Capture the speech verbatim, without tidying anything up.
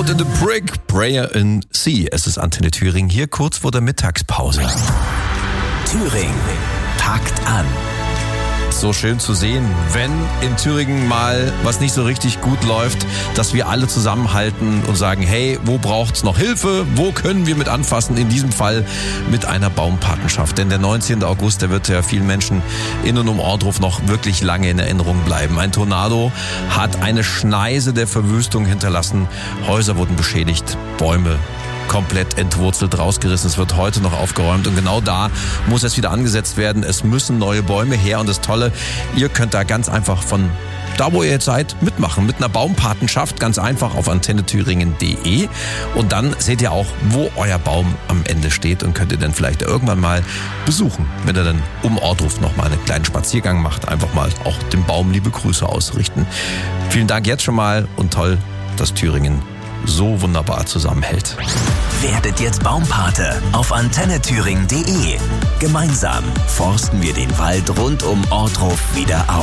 Road in the Brick, Prayer in Sea. Es ist Antenne Thüringen hier kurz vor der Mittagspause. Thüringen packt an. So schön zu sehen, wenn in Thüringen mal was nicht so richtig gut läuft, dass wir alle zusammenhalten und sagen, hey, wo braucht's noch Hilfe? Wo können wir mit anfassen? In diesem Fall mit einer Baumpatenschaft. Denn der neunzehnten August, der wird ja vielen Menschen in und um Ohrdruf noch wirklich lange in Erinnerung bleiben. Ein Tornado hat eine Schneise der Verwüstung hinterlassen. Häuser wurden beschädigt, Bäume komplett entwurzelt, rausgerissen. Es wird heute noch aufgeräumt und genau da muss es wieder angesetzt werden. Es müssen neue Bäume her und das Tolle, ihr könnt da ganz einfach von da, wo ihr jetzt seid, mitmachen. Mit einer Baumpatenschaft, ganz einfach auf antenne thüringen punkt de und dann seht ihr auch, wo euer Baum am Ende steht und könnt ihr dann vielleicht irgendwann mal besuchen, wenn ihr dann um Ohrdruf noch mal einen kleinen Spaziergang macht. Einfach mal auch dem Baum liebe Grüße ausrichten. Vielen Dank jetzt schon mal und toll, dass Thüringen so wunderbar zusammenhält. Werdet jetzt Baumpate auf antenne thüringen punkt de. Gemeinsam forsten wir den Wald rund um Ohrdruf wieder auf.